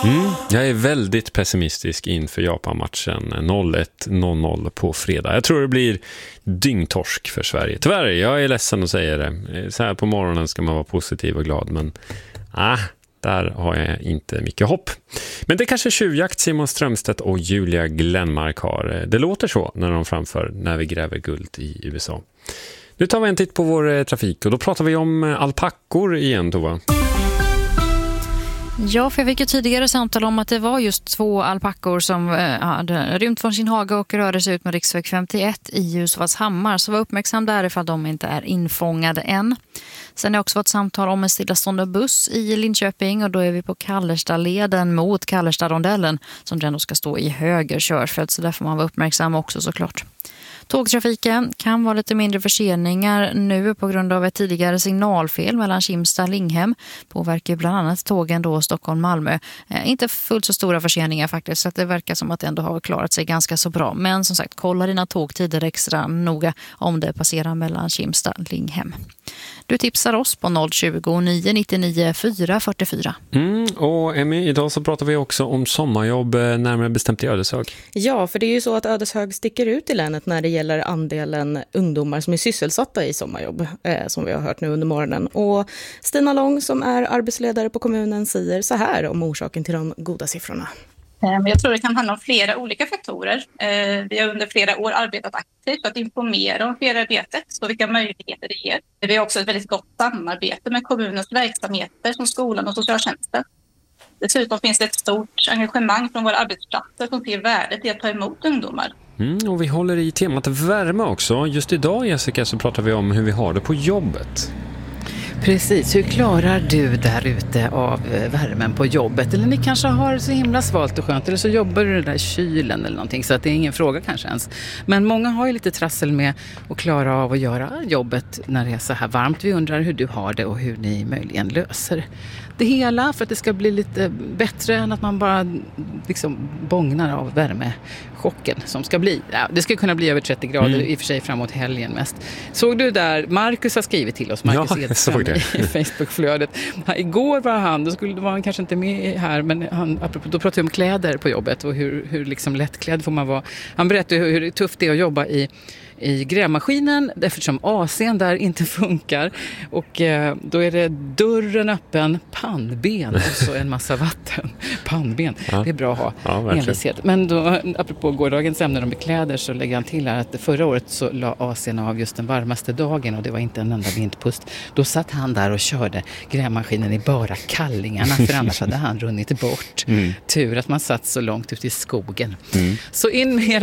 Jag är väldigt pessimistisk inför Japan-matchen 01:00 på fredag. Jag tror det blir dyngtorsk för Sverige. Tyvärr, jag är ledsen att säga det. Så här på morgonen ska man vara positiv och glad, men där har jag inte mycket hopp. Men det är kanske tjuvjakt Simon Strömstedt och Julia Glenmark har. Det låter så när de framför När vi gräver guld i USA. Nu tar vi en titt på vår trafik och då pratar vi om alpackor igen, Tova. Ja, för jag fick ju tidigare samtal om att det var just 2 alpackor som hade rymt från sin hage och rörde sig ut med riksväg 51 i Ljusfallshammar. Så var uppmärksam där ifall de inte är infångade än. Sen har jag också fått samtal om en stillastående buss i Linköping och då är vi på Kallerstadleden mot Kallerstadrondellen som den då ska stå i höger körfält, så där får man vara uppmärksam också såklart. Tågtrafiken kan vara lite mindre förseningar nu på grund av ett tidigare signalfel mellan Kimstad och Linghem. Påverkar bland annat tågen då Stockholm-Malmö. Inte fullt så stora förseningar faktiskt, så att det verkar som att det ändå har klarat sig ganska så bra. Men som sagt, kolla dina tågtider extra noga om det passerar mellan Kimstad och Linghem. Du tipsar oss på 020-999 444. Och Emmy, idag så pratar vi också om sommarjobb, närmare bestämt i Ödeshög. Ja, för det är ju så att Ödeshög sticker ut i länet när det gäller andelen ungdomar som är sysselsatta i sommarjobb, som vi har hört nu under morgonen. Och Stina Lång som är arbetsledare på kommunen säger så här om orsaken till de goda siffrorna. Jag tror det kan handla om flera olika faktorer. Vi har under flera år arbetat aktivt för att informera om feriearbetet och vilka möjligheter det ger. Vi har också ett väldigt gott samarbete med kommunens verksamheter som skolan och socialtjänsten. Dessutom finns det ett stort engagemang från våra arbetsplatser som ser värdet i att ta emot ungdomar. Och vi håller i temat värme också. Just idag, Jessica, så pratar vi om hur vi har det på jobbet. Precis, hur klarar du där ute av värmen på jobbet? Eller ni kanske har så himla svalt och skönt, eller så jobbar du där i kylen eller någonting, så att det är ingen fråga kanske ens. Men många har ju lite trassel med att klara av att göra jobbet när det är så här varmt. Vi undrar hur du har det och hur ni möjligen löser det hela för att det ska bli lite bättre än att man bara liksom bångnar av värmechocken som ska bli. Ja, det ska kunna bli över 30 grader i och för sig framåt helgen mest. Såg du där, Marcus har skrivit till oss, Marcus Edström i Facebookflödet. Igår var han, då var han kanske inte med här, men då pratade vi om kläder på jobbet och hur liksom lättklädd får man vara. Han berättade hur tufft det är att jobba i grävmaskinen eftersom AC:n där inte funkar och då är det dörren öppen, pannben och så en massa vatten. Pannben, det är bra att ha envishet. Men då, apropå gårdagens ämne om kläder, så lägger han till här att förra året så la AC:n av just den varmaste dagen och det var inte en enda vindpust. Då satt han där och körde grävmaskinen i bara kallingarna för annars hade han runnit bort. Tur att man satt så långt ut i skogen. Så in med